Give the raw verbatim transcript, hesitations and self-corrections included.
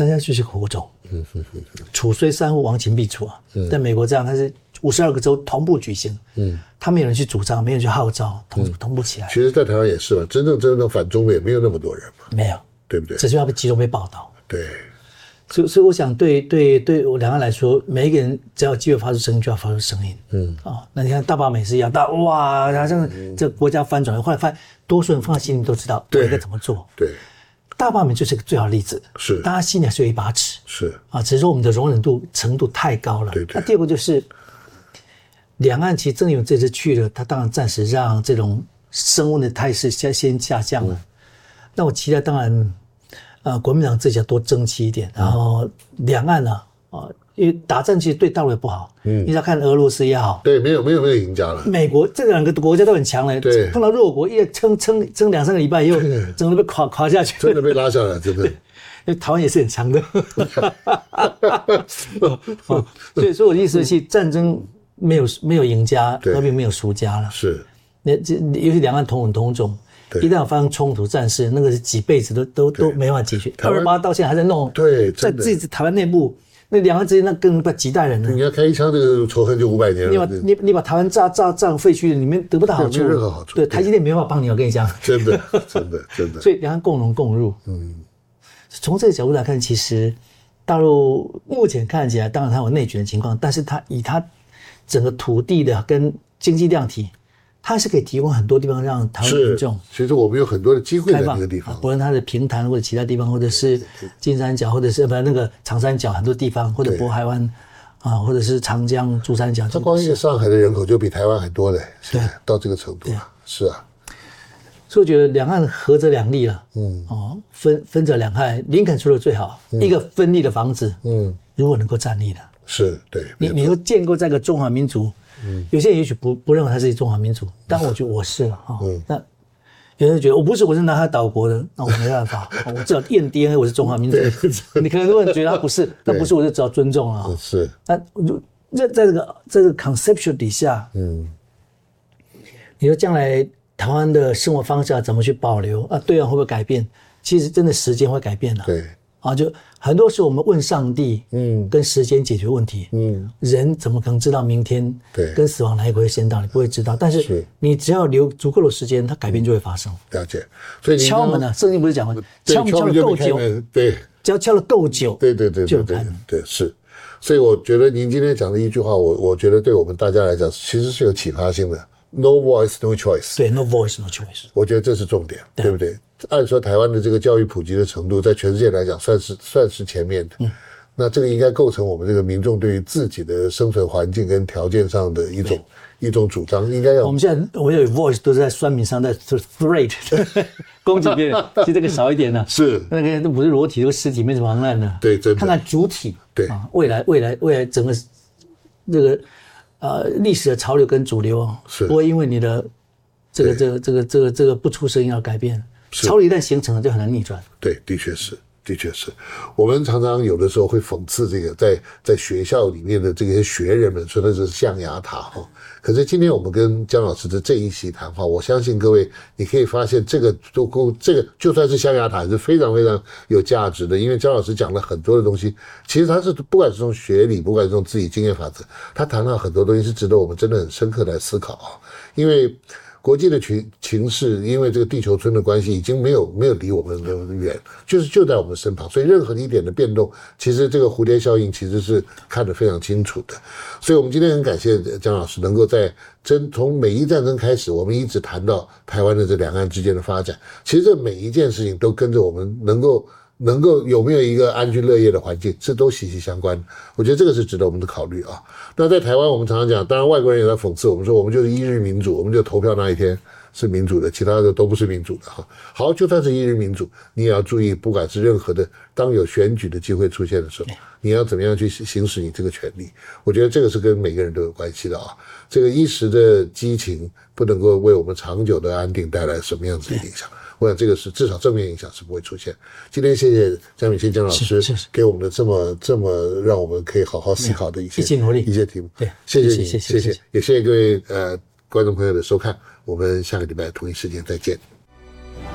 大家就是火种。嗯嗯嗯，楚虽三户，亡秦必楚啊。嗯，但美国这样，它是五十二个州同步举行。嗯，他没有人去主张，没有人去号召，同、嗯、同步起来。 其实，在台湾也是嘛，真正真正反中的也没有那么多人嘛。 没有， 对不对？ 只是要被集中被报道。 对。 所以，所以我想对，对对对我两岸来说，每一个人只要有机会发出声音，就要发出声音。嗯啊、哦，那你看大罢免是一样，大哇，好像这个国家翻转了，后来发现多数人放在心里都知道我应该怎么做。 对， 大罢免就是个最好的例子。 是， 大家心里还是有一把尺。 是啊，只是说我们的容忍度程度太高了。 对对。 那第二个就是，两岸其实正因为这次去了，他当然暂时让这种升温的态势先先下降了。嗯、那我期待当然。呃，国民党自己要多争气一点，然后两岸呢、啊，啊，因为打仗其实对大陆也不好，嗯，你要看俄罗斯也好， 对，没有没有没有赢家了。 美国这两个国家都很强了， 对， 碰到弱国，一撑撑撑两三个礼拜以后，整个被垮垮下去， 真的被拉下来，真的。 因为台湾也是很强的，哦，所以说我的意思是，战争没有没有赢家，和平没有输家了， 是， 那这尤其两岸同文同种。一旦有发生冲突战事，那个是几辈子都都都没办法解决。二二八到现在还在弄， 对， 在自己台湾内部，那两岸之间那更不几代人了。 你要开一枪，这个仇恨就五百年了。 你把你你把台湾炸炸炸废墟，你们得不到好处， 没有任何好处。 对，台积电没办法帮你，我跟你讲， 真的真的真的。 所以两岸共荣共入。嗯，从这个角度来看，其实大陆目前看起来，当然它有内卷的情况，但是它以它整个土地的跟经济量体。它是可以提供很多地方让台湾民众， 其实我们有很多的机会在那个地方， 不论它的平潭或者其他地方，或者是金三角，或者是不那个长三角很多地方，或者渤海湾啊，或者是长江、珠三角。 它光一个上海的人口就比台湾还多嘞，对，到这个程度了，是啊。 所以我觉得两岸合则两利了，嗯，哦，分分则两害。林肯说的最好，一个分立的房子，嗯，如果能够站立的， 是对， 你你说建构在一个中华民族。嗯，有些人也许不不认为他是中华民族，但我觉得我是了哈。嗯，那有人觉得我不是，我是拿他岛国的，那我没办法，我至少验 D N A 我是中华民族。你可能如果觉得他不是，那不是我就只好尊重了。 是， 那在在这个这个 conceptual 底下，嗯，你说将来台湾的生活方式要怎么去保留啊？对岸会不会改变？其实真的时间会改变的。 对。 啊，就很多时候我们问上帝，嗯，跟时间解决问题，嗯，人怎么可能知道明天对跟死亡哪一个会先到？你不会知道，但是你只要留足够的时间，它改变就会发生。 了解，所以敲门呢，圣经不是讲过，敲门敲了够久， 对， 只要敲了够久， 对对对对对对是。所以我觉得您今天讲的一句话，我我觉得对我们大家来讲，其实是有启发性的。No voice, no choice。 对 ，No voice, no choice。 我觉得这是重点，对不对？按说台湾的这个教育普及的程度，在全世界来讲算是算是前面的。嗯，那这个应该构成我们这个民众对于自己的生存环境跟条件上的一种一种主张，应该要。 我们现在我有 voice 都是在酸民上在 threat 攻击别人，其实这个少一点呢。 是那个都不是裸体，都是尸体，没什么妨碍的。 对，真的。 看看主体。 对啊，未来未来未来整个这个呃历史的潮流跟主流是不会因为你的这个这个这个这个这个不出声音而改变。潮流一旦形成了，就很难逆转。 对，的确是，的确是。我们常常有的时候会讽刺这个在在学校里面的这些学人们，说那是象牙塔哈。可是今天我们跟姜老师的这一席谈话，我相信各位，你可以发现这个都够，这个就算是象牙塔，是非常非常有价值的。因为姜老师讲了很多的东西，其实他是不管是从学理，不管是从自己经验法则，他谈到很多东西是值得我们真的很深刻来思考啊。因为国际的情情势，因为这个地球村的关系，已经没有没有离我们的远，就是就在我们身旁，所以任何一点的变动，其实这个蝴蝶效应其实是看得非常清楚的。所以我们今天很感谢姜老师能够在真从美伊战争开始，我们一直谈到台湾的这两岸之间的发展，其实这每一件事情都跟着我们能够。能够有没有一个安居乐业的环境，这都息息相关。我觉得这个是值得我们的考虑啊。那在台湾，我们常常讲，当然外国人也在讽刺我们说，我们就是一日民主，我们就投票那一天是民主的，其他的都不是民主的哈。好，就算是一日民主，你也要注意，不管是任何的，当有选举的机会出现的时候，你要怎么样去行使你这个权利？我觉得这个是跟每个人都有关系的啊。这个一时的激情不能够为我们长久的安定带来什么样子的影响。我想这个是至少正面影响是不会出现。今天谢谢江敏信江老师给我们的这么这么让我们可以好好思考的一些一起努力一些题目。 对， 谢谢你， 谢谢， 谢谢，也谢谢各位呃观众朋友的收看。我们下个礼拜同一时间再见。